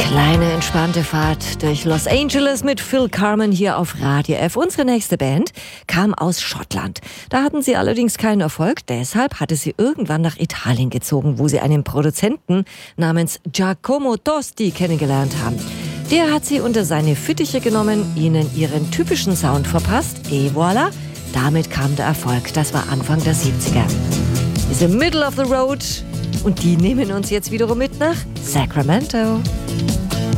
Kleine entspannte Fahrt durch Los Angeles mit Phil Carmen hier auf Radio F. Unsere nächste Band kam aus Schottland. Da hatten sie allerdings keinen Erfolg, deshalb hatte sie irgendwann nach Italien gezogen, wo sie einen Produzenten namens Giacomo Tosti kennengelernt haben. Der hat sie unter seine Fittiche genommen, ihnen ihren typischen Sound verpasst, et voilà, damit kam der Erfolg. Das war Anfang der 70er. Ist im Middle of the Road und die nehmen uns jetzt wiederum mit nach Sacramento.